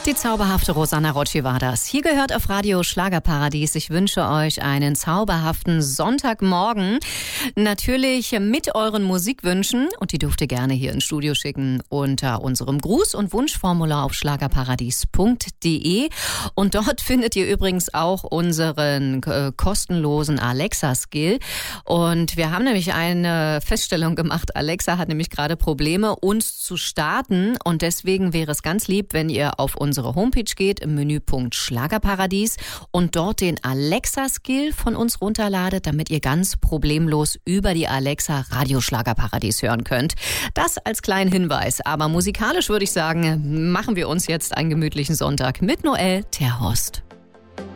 Die zauberhafte Rosanna Rocci war das. Hier gehört auf Radio Schlagerparadies. Ich wünsche euch einen zauberhaften Sonntagmorgen. Natürlich mit euren Musikwünschen. Und die dürft ihr gerne hier ins Studio schicken unter unserem Gruß- und Wunschformular auf schlagerparadies.de. Und dort findet ihr übrigens auch unseren kostenlosen Alexa-Skill. Und wir haben nämlich eine Feststellung gemacht. Alexa hat nämlich gerade Probleme, uns zu starten. Und deswegen wäre es ganz lieb, wenn ihr auf unsere Homepage geht, im Menüpunkt Schlagerparadies und dort den Alexa-Skill von uns runterladet, damit ihr ganz problemlos über die Alexa Radio Schlagerparadies hören könnt. Das als kleinen Hinweis. Aber musikalisch würde ich sagen, machen wir uns jetzt einen gemütlichen Sonntag mit Noel Terhorst.